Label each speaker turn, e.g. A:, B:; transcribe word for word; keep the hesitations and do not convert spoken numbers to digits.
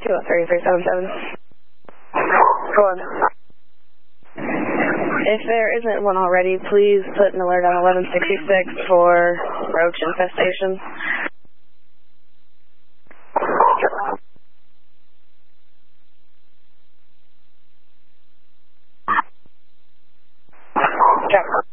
A: two oh three, three seven seven.
B: Go on.
A: If there isn't one already, please put an alert on eleven sixty-six for roach infestation.
B: Check.